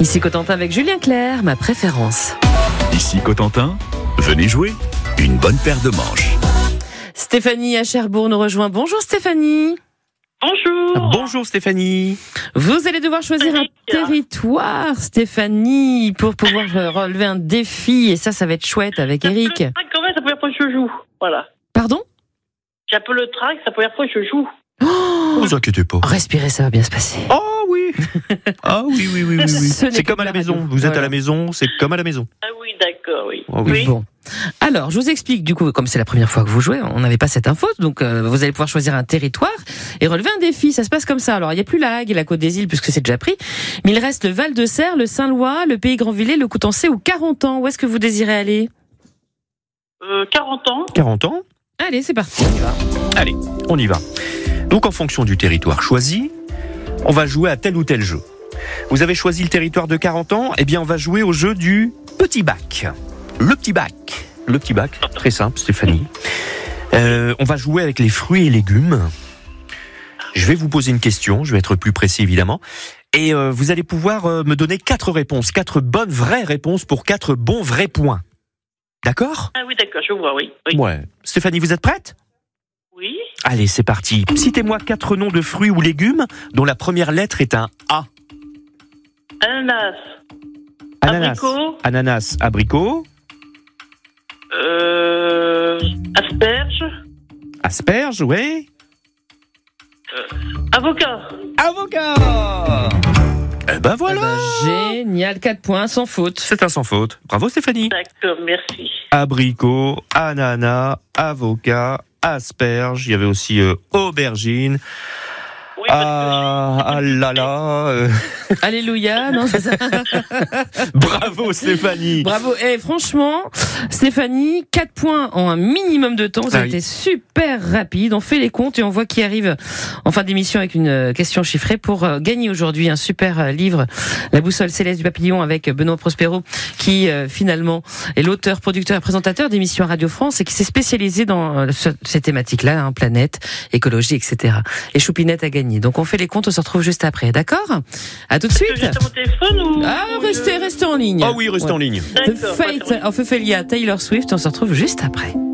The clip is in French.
Ici Cotentin avec Julien Clerc, ma préférence. Ici Cotentin, venez jouer. Une bonne paire de manches. Stéphanie à Cherbourg nous rejoint. Bonjour Stéphanie. Bonjour. Bonjour Stéphanie. Vous allez devoir choisir un territoire, Stéphanie, pour pouvoir relever un défi. Et ça va être chouette avec Eric. Quand même, ça peut faire je joue. Voilà. Pardon ? J'ai un peu le trac, ça peut faire je joue. Ne vous inquiétez pas. Respirez, ça va bien se passer. Oh oui. Ah oui. Ce n'est C'est que comme à la la maison. radio. Vous êtes Voilà. à la maison, c'est comme à la maison. Ah oui, d'accord, oui. Oh oui. Bon. Alors, je vous explique, du coup, comme c'est la première fois que vous jouez, on n'avait pas cette info, donc vous allez pouvoir choisir un territoire et relever un défi. Ça se passe comme ça. Alors, il n'y a plus la Hague et la Côte des Îles, puisque c'est déjà pris, mais il reste le Val-de-Serre, le Saint-Lois, le Pays Grandvillers, le Coutançais ou Carentan. Où est-ce que vous désirez aller ? 40 ans. 40 ans. Allez, c'est parti, on y va. Allez, on y va. Donc en fonction du territoire choisi, on va jouer à tel ou tel jeu. Vous avez choisi le territoire de 40 ans, eh bien on va jouer au jeu du petit bac. Le petit bac. Le petit bac, très simple Stéphanie. On va jouer avec les fruits et légumes. Je vais vous poser une question, je vais être plus précis évidemment. Et vous allez pouvoir me donner 4 réponses, 4 bonnes vraies réponses pour 4 bons vrais points. D'accord ? Ah oui, d'accord, je vois, oui. Ouais. Stéphanie, vous êtes prête ? Oui. Allez, c'est parti. Citez-moi 4 noms de fruits ou légumes dont la première lettre est un A. Ananas. Ananas. Abricot. Ananas, abricot. Asperge. Asperge, ouais. Avocat. Avocat. Eh ben voilà. Génial, 4 points, sans faute. C'est un sans faute. Bravo Stéphanie. D'accord, merci. Abricot, ananas, avocat, asperge. Il y avait aussi aubergine. Oui, Ah là là. Alléluia, non, c'est ça. Bravo Stéphanie. Bravo. Et franchement, Stéphanie, 4 points en un minimum de temps. Ça a Ah oui. été super rapide. On fait les comptes et on voit qui arrive en fin d'émission avec une question chiffrée pour gagner aujourd'hui un super livre, La boussole céleste du papillon, avec Benoît Prospero, qui finalement est l'auteur, producteur et présentateur d'émissions à Radio France et qui s'est spécialisé dans ces thématiques-là, hein, planète, écologie, etc. Et Choupinette a gagné. Donc on fait les comptes, on se retrouve juste après. D'accord ? À tout de suite. Est-ce que j'ai mon téléphone ou... Ah, restez en ligne. Oh oui, restez en ligne. D'accord, The Fate of Ophelia, Taylor Swift, on se retrouve juste après.